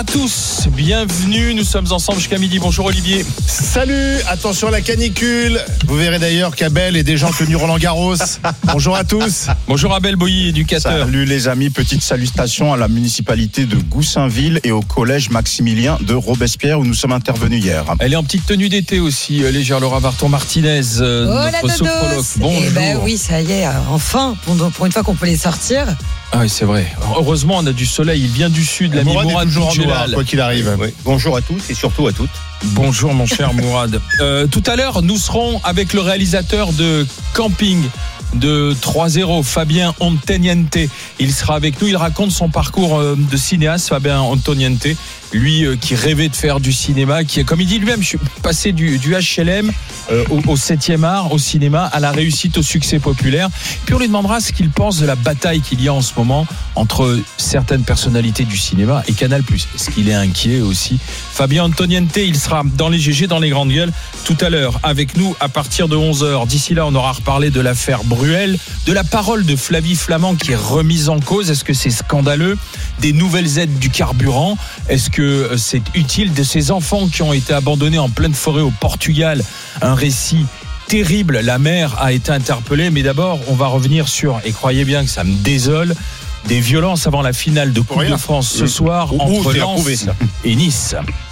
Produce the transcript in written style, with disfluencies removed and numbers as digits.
À tous, bienvenue, nous sommes ensemble jusqu'à midi. Bonjour Olivier. Salut, attention à la canicule. Vous verrez d'ailleurs qu'Abel est déjà tenu Roland Garros. Bonjour à tous. Bonjour Abel Boilly, éducateur. Salut les amis, petite salutation à la municipalité de Goussainville et au collège Maximilien de Robespierre où nous sommes intervenus hier. Elle est en petite tenue d'été aussi, légère Laura Varton-Martinez, notre sophrologue. Bonjour. Eh ben oui, ça y est, enfin, pour une fois qu'on peut les sortir. Ah oui, c'est vrai. Heureusement, on a du soleil. Il vient du sud, l'ami Mourad toujours en Boudjelal. noir, quoi qu'il arrive. Oui. Bonjour à tous et surtout à toutes. Bonjour mon cher Mourad. Tout à l'heure, nous serons avec le réalisateur de Camping de 3-0, Fabien Antoniente. Il sera avec nous, il raconte son parcours de cinéaste, Fabien Antoniente. Lui qui rêvait de faire du cinéma, qui, comme il dit lui-même, je suis passé du HLM au 7e art, au cinéma, à la réussite, au succès populaire. Puis on lui demandera ce qu'il pense de la bataille qu'il y a en ce moment entre certaines personnalités du cinéma et Canal+. Est-ce qu'il est inquiet aussi? Fabien Antoniente, il sera dans les GG, dans les grandes gueules, tout à l'heure, avec nous à partir de 11h. D'ici là, on aura reparlé de l'affaire Bruel, de la parole de Flavie Flament qui est remise en cause. Est-ce que c'est scandaleux? Des nouvelles aides du carburant. Est-ce que c'est utile? De ces enfants qui ont été abandonnés en pleine forêt au Portugal? Un récit terrible. La mère a été interpellée. Mais d'abord, on va revenir sur, et croyez bien que ça me désole, des violences avant la finale de Coupe de France ce soir entre Lens et Nice.